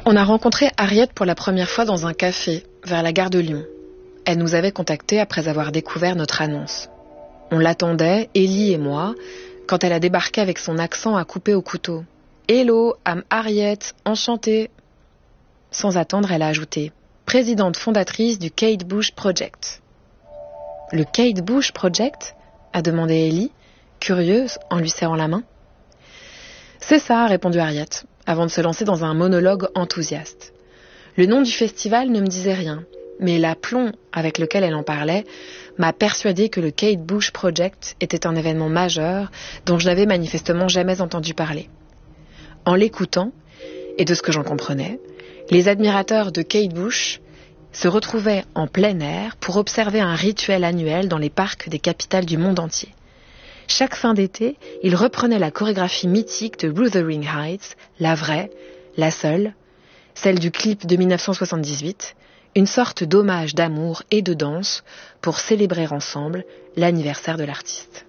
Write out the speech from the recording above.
On a rencontré Harriet pour la première fois dans un café, vers la gare de Lyon. Elle nous avait contactés après avoir découvert notre annonce. On l'attendait, Ellie et moi, quand elle a débarqué avec son accent à couper au couteau. « Hello, I'm Harriet, enchantée !» Sans attendre, elle a ajouté « Présidente fondatrice du Kate Bush Project ». « Le Kate Bush Project ?» a demandé Ellie, curieuse en lui serrant la main. « C'est ça », a répondu Harriet, avant de se lancer dans un monologue enthousiaste. Le nom du festival ne me disait rien, mais l'aplomb avec lequel elle en parlait m'a persuadé que le Kate Bush Project était un événement majeur dont je n'avais manifestement jamais entendu parler. En l'écoutant, et de ce que j'en comprenais, les admirateurs de Kate Bush se retrouvaient en plein air pour observer un rituel annuel dans les parcs des capitales du monde entier. Chaque fin d'été, ils reprenaient la chorégraphie mythique de Wuthering Heights, la vraie, la seule, celle du clip de 1978, une sorte d'hommage d'amour et de danse pour célébrer ensemble l'anniversaire de l'artiste.